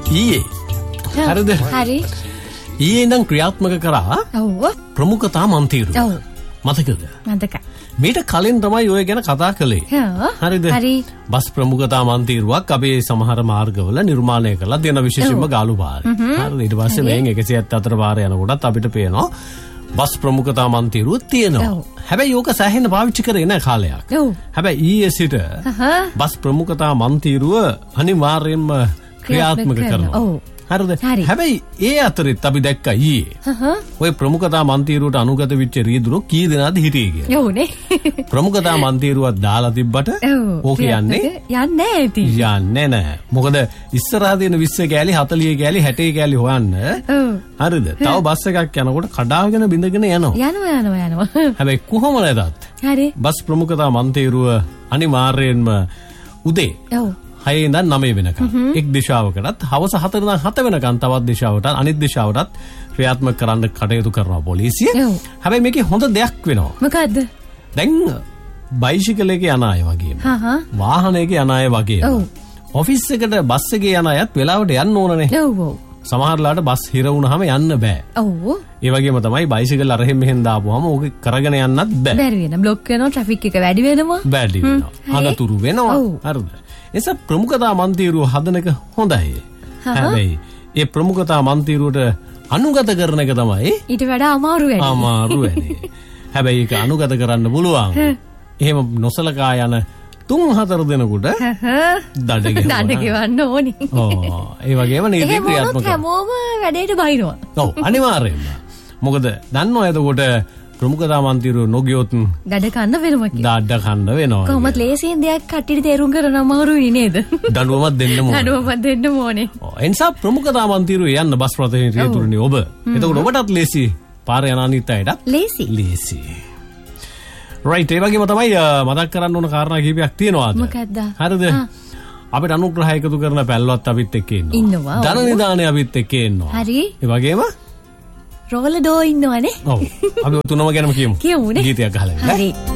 ඊයේ හරිද? හරි. ඊයේ ඉඳන් ක්‍රියාත්මක කරා ඔව්. ප්‍රමුඛතා මන්තිරු. ඔව්. මතකද? මතකයි. මීට කලින් තමයි ඔය ගැන කතා කළේ. හරිද? හරි. බස් ප්‍රමුඛතා මන්තිරුවක් අපේ සමහර මාර්ගවල නිර්මාණය කරලා දෙන විශේෂයෙන්ම ගාලු පාරේ. හරිද? ඊට පස්සේ මෙන් 174 පාරේ යනකොටත් අපිට පේනවා බස් ප්‍රමුඛතා මන්තිරුව තියෙනවා. හැබැයි ඕක සෑහෙන පාවිච්චි කරේ නැහැ කාලයක්. හැබැයි ඊයේ සිට බස් ප්‍රමුඛතා මන්තිරුව අනිවාර්යයෙන්ම ක්‍රියාත්මක කරනවා. හරිද? හැබැයි ඒ අතරෙත් අපි දැක්කා ඊයේ ඔය ප්‍රමුඛතා මන්තිරුවට අනුගත වෙච්ච රීදුරු කී දෙනාද හිටියේ කියලා. ඔව්නේ. ප්‍රමුඛතා මන්තිරුවක් දාලා තිබ්බට ඕක යන්නේ නැහැ. මොකද ඉස්සරහා තියෙන 20 කෑලි 40 කෑලි 60 කෑලි හොයන්න. හරිද? තව බස් එකක් යනකොට කඩාගෙන බින්දගෙන යනවා. හැබැයි කොහොම නැතත් හරි. බස් ප්‍රමුඛතා මන්තිරුව අනිවාර්යයෙන්ම උදේ 6 ඉඳන් 9 වෙනකම් එක් දිශාවකටත් හවස 4 ඉඳන් 7 වෙනකම් තවත් දිශාවටත් අනිත් දිශාවටත් ක්‍රියාත්මක කරන්න කටයුතු කරනවා පොලිසිය. හැබැයි මේකේ හොඳ දෙයක් වෙනවා. මොකද්ද? දැන් බයිසිකල් එකේ යන අය වගේම වාහනයක යන අය වගේම ඔෆිස් එකට බස් එකේ යන අයත් වෙලාවට යන්න ඕනනේ. සමහරලාට බස් හිර වුණාම යන්න බෑ. ඒ වගේම තමයි බයිසිකල් අරහෙන් මෙහෙන් දාපුවාම ඕක කරගෙන යන්නත් බෑ. බැරි වෙන බ්ලොක් වෙනවා, ට්‍රැෆික් එක වැඩි වෙනවා. අනතුරු වෙනවා. හරිද? එස ප්‍රමුඛතා මන්තිරුව හදන එක හොඳයි. හැබැයි ඒ ප්‍රමුඛතා මන්තිරුවට අනුගත කරන එක තමයි ඊට වඩා අමාරු වැඩි. හැබැයි ඒක අනුගත කරන්න පුළුවන්. එහෙම නොසලකා යන 3-4 දෙනෙකුට දඩ ගෙවන්න ඕනි. ඒ වගේම නීති ක්‍රියාත්මක කරනවා. හැමෝම වැඩේට බහිනවා. ඔව් අනිවාර්යයෙන්ම. මොකද දන්නව එතකොට ප්‍රමුඛතා මන්තිරුව නොගියොත් දඩ කන්න වෙනවා. කොහොමද ලේසියෙන් දෙයක් කට්ටියට තේරුම් ගන්න අමාරුයි නේද? දඬුවමක් දෙන්න ඕනේ. එනිසා ප්‍රමුඛතා මන්තිරුව යන්න බස් රථයෙන් රියතුරුනේ ඔබ. එතකොට ඔබටත් ලේසි. පාර යන අනිත් අයටත් ලේසි. රයිට්. ඒ වගේම තමයි මතක් කරන්න ඕන කාරණා කිහිපයක් තියෙනවා. මොකක්ද? හරිද? අපිට අනුග්‍රහ එකතු කරන පැල්ලවත් අපිත් එක්ක ඉන්නවා. ධන නිදානේ අපිත් එක්ක ඉන්නවා. හරි. ඒ වගේම රෝල ඩෝ ඉන්නවනේ. ඔව්. අපි තුනම ගැනම කියමු. කියමුනේ. ගීතයක් අහලා. හරි.